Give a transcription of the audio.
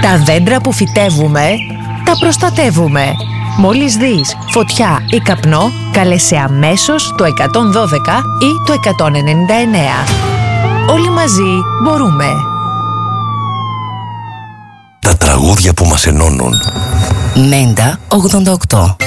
Τα δέντρα που φυτεύουμε, τα προστατεύουμε. Μόλις δεις φωτιά ή καπνό, κάλεσε αμέσως το 112 ή το 199. Όλοι μαζί μπορούμε. Τα τραγούδια που μας ενώνουν. Μέντα 88.